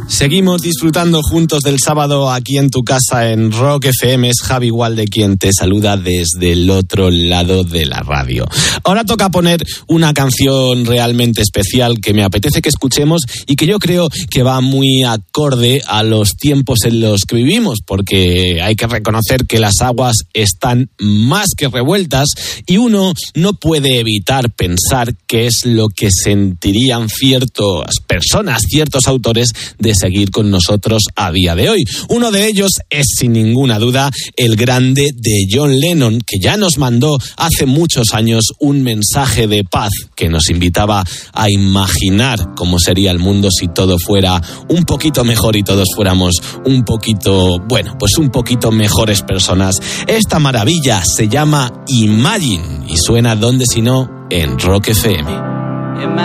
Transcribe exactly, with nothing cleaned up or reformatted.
Seguimos disfrutando juntos del sábado aquí en tu casa en Rock F M. Es Javi Walde quien te saluda desde el otro lado de la radio. Ahora toca poner una canción realmente especial que me apetece que escuchemos y que yo creo que va muy acorde a los tiempos en los que vivimos, porque hay que reconocer que las aguas están más que revueltas y uno no puede evitar pensar qué es lo que sentirían ciertas personas, ciertos autores de seguir con nosotros a día de hoy. Uno de ellos es, sin ninguna duda, el grande de John Lennon, que ya nos mandó hace muchos años un mensaje de paz que nos invitaba a imaginar cómo sería el mundo si todo fuera un poquito mejor y todos fuéramos un poquito, bueno, pues un poquito mejores personas. Esta maravilla se llama Imagine y suena donde si no en Rock F M.